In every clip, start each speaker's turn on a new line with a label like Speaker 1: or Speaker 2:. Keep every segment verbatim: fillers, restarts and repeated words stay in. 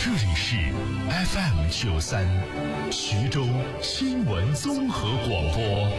Speaker 1: 这里是 F M 九三徐州新闻综合广播。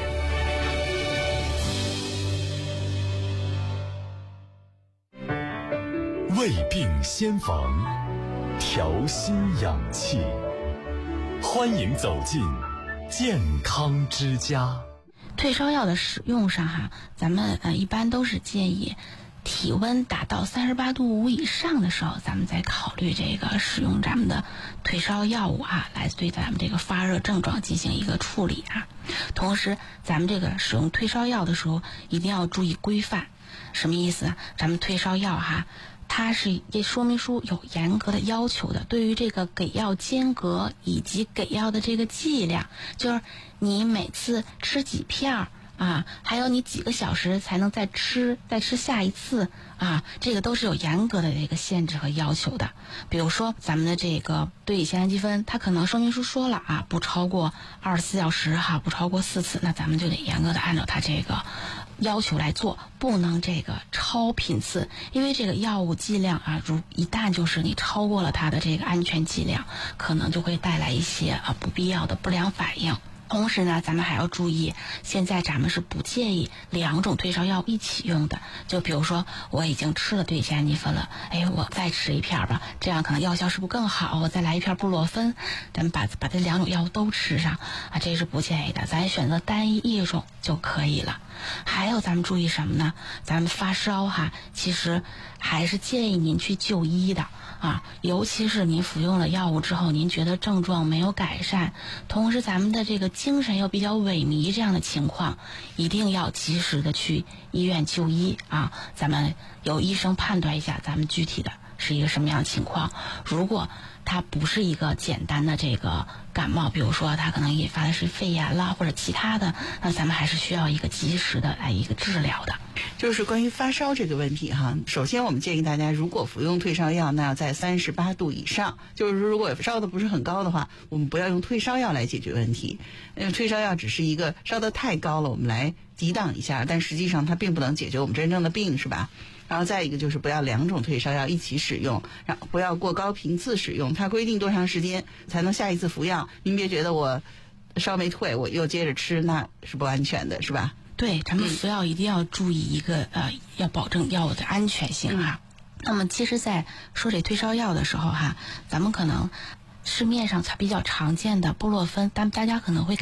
Speaker 1: 胃病先防，调心养气，欢迎走进健康之家。
Speaker 2: 退烧药的使用上哈，咱们呃一般都是建议体温达到三十八度五以上的时候，咱们再考虑这个使用咱们的退烧药物啊，来对咱们这个发热症状进行一个处理啊。同时，咱们这个使用退烧药的时候，一定要注意规范。什么意思啊？咱们退烧药哈，它是这说明书有严格的要求的，对于这个给药间隔以及给药的这个剂量，就是你每次吃几片儿啊，还有你几个小时才能再吃再吃下一次啊，这个都是有严格的这个限制和要求的。比如说咱们的这个对乙酰氨基酚，它可能说明书说了啊，不超过二十四小时哈，不超过四次，那咱们就得严格的按照它这个要求来做，不能这个超频次，因为这个药物剂量啊，如一旦就是你超过了它的这个安全剂量，可能就会带来一些啊不必要的不良反应。同时呢，咱们还要注意，现在咱们是不建议两种退烧药一起用的。就比如说，我已经吃了对乙酰氨基酚了，哎，我再吃一片吧，这样可能药效是不是更好？我再来一片布洛芬，咱们把把这两种药物都吃上啊，这是不建议的。咱选择单一一种就可以了。还有咱们注意什么呢？咱们发烧哈，其实还是建议您去就医的啊，尤其是您服用了药物之后，您觉得症状没有改善，同时咱们的这个精神又比较萎靡这样的情况，一定要及时的去医院就医啊，咱们由医生判断一下咱们具体的是一个什么样的情况。如果它不是一个简单的这个感冒，比如说它可能引发的是肺炎啦或者其他的，那咱们还是需要一个及时的来一个治疗的。
Speaker 3: 就是关于发烧这个问题哈，首先我们建议大家，如果服用退烧药，那要在三十八度以上，就是如果烧的不是很高的话，我们不要用退烧药来解决问题。因为退烧药只是一个烧得太高了，我们来抵挡一下，但实际上它并不能解决我们真正的病，是吧？然后再一个就是不要两种退烧药一起使用，然后不要过高频次使用，它规定多长时间才能下一次服药，您别觉得我烧没退我又接着吃，那是不安全的，是吧？
Speaker 2: 对，咱们服药一定要注意一个、嗯、呃，要保证药物的安全性哈、嗯。那么其实在说这退烧药的时候哈，咱们可能市面上比较常见的布洛芬，但大家可能会